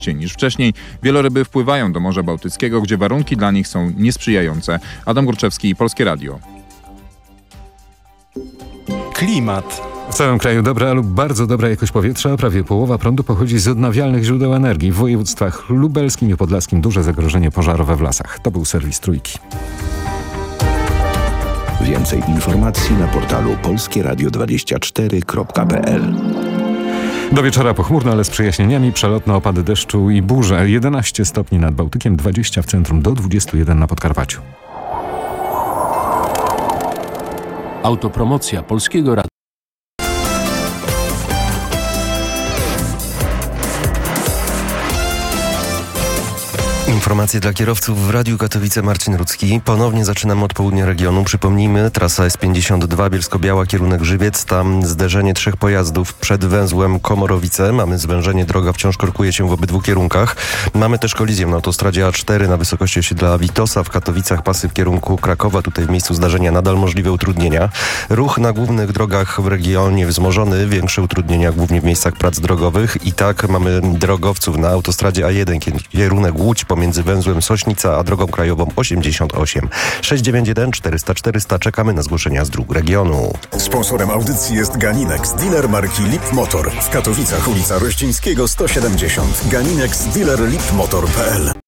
niż wcześniej. Wieloryby wpływają do Morza Bałtyckiego, gdzie warunki dla nich są niesprzyjające. Adam Górczewski, Polskie Radio. Klimat. W całym kraju dobra lub bardzo dobra jakość powietrza, prawie połowa prądu pochodzi z odnawialnych źródeł energii. W województwach lubelskim i podlaskim duże zagrożenie pożarowe w lasach. To był serwis Trójki. Więcej informacji na portalu polskieradio24.pl. Do wieczora pochmurno, ale z przejaśnieniami, przelotne opady deszczu i burze. 11 stopni nad Bałtykiem, 20 w centrum, do 21 na Podkarpaciu. Autopromocja Polskiego Radia. Informacje dla kierowców w Radiu Katowice. Marcin Rudzki. Ponownie zaczynamy od południa regionu. Przypomnijmy, trasa S52 Bielsko-Biała, kierunek Żywiec. Tam zderzenie 3 pojazdów przed węzłem Komorowice. Mamy zwężenie, droga wciąż korkuje się w obydwu kierunkach. Mamy też kolizję na autostradzie A4 na wysokości osiedla Witosa. W Katowicach pasy w kierunku Krakowa. Tutaj w miejscu zdarzenia nadal możliwe utrudnienia. Ruch na głównych drogach w regionie wzmożony. Większe utrudnienia głównie w miejscach prac drogowych. I tak mamy drogowców na autostradzie A1 kierunek Łódź pomiędzy węzłem Sośnica a drogą krajową 88. 691 400 400. Czekamy na zgłoszenia z dróg regionu. Sponsorem audycji jest Ganinex, dealer marki Lip Motor. W Katowicach ulica Rościńskiego 170. Ganinex, dealer lipmotor.pl.